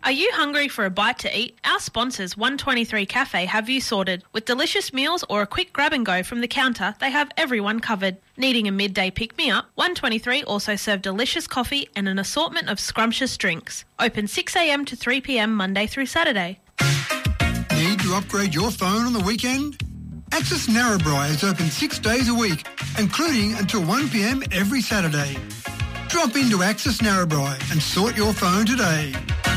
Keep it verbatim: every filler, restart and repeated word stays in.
Are you hungry for a bite to eat? Our sponsors, one twenty-three Cafe, have you sorted. With delicious meals or a quick grab and go from the counter, they have everyone covered. Needing a midday pick-me-up? one twenty-three also serve delicious coffee and an assortment of scrumptious drinks. Open six a m to three p m Monday through Saturday. Need to upgrade your phone on the weekend? Access Narrabri is open six days a week, including until one p m every Saturday. Drop into Access Narrabri and sort your phone today.